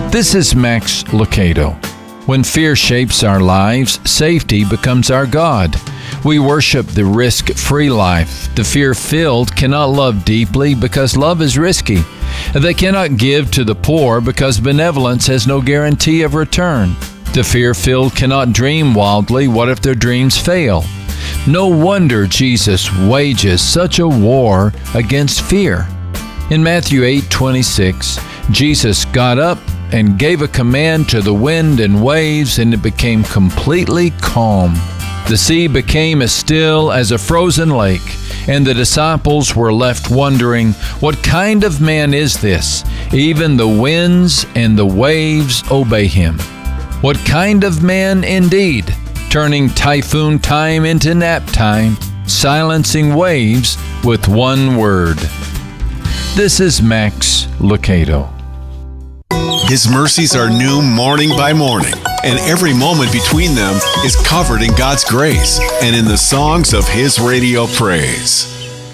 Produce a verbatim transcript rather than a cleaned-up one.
This is Max Lucado. When fear shapes our lives, safety becomes our God. We worship the risk-free life. The fear-filled cannot love deeply because love is risky. They cannot give to the poor because benevolence has no guarantee of return. The fear-filled cannot dream wildly. What if their dreams fail? No wonder Jesus wages such a war against fear. In Matthew eight twenty-six, Jesus got up and gave a command to the wind and waves, and it became completely calm. The sea became as still as a frozen lake, and the disciples were left wondering, what kind of man is this? Even the winds and the waves obey him. What kind of man indeed, turning typhoon time into nap time, silencing waves with one word. This is Max Lucado. His mercies are new morning by morning, and every moment between them is covered in God's grace and in the songs of His radio praise.